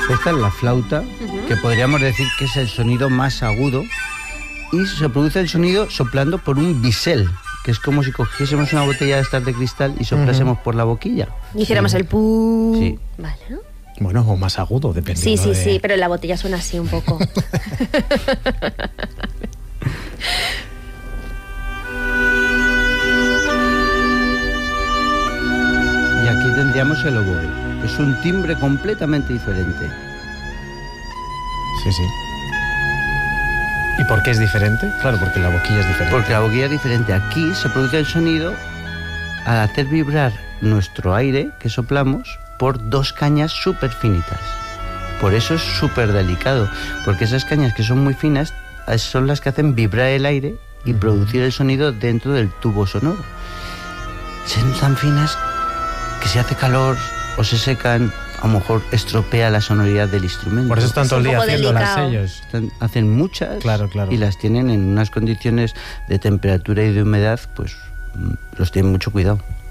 Esta es la flauta, que podríamos decir que es el sonido más agudo, y se produce el sonido soplando por un bisel, que es como si cogiésemos una botella de estas de cristal y soplásemos por la boquilla. Y hiciéramos el pu. Sí. Vale, ¿no? Bueno, o más agudo, dependiendo. Sí, pero la botella suena así un poco. Y aquí tendríamos el oboe. Es un timbre completamente diferente. Sí. ¿Y por qué es diferente? Claro, porque la boquilla es diferente. Porque la boquilla es diferente. Aquí se produce el sonido al hacer vibrar nuestro aire que soplamos por dos cañas súper finitas. Por eso es súper delicado, porque esas cañas que son muy finas son las que hacen vibrar el aire y producir el sonido dentro del tubo sonoro. Son tan finas que si hace calor o se secan, a lo mejor estropea la sonoridad del instrumento. Por eso están todo el día haciéndolas delicado. ellos. Hacen muchas, Claro. y las tienen en unas condiciones de temperatura y de humedad, pues los tienen mucho cuidado.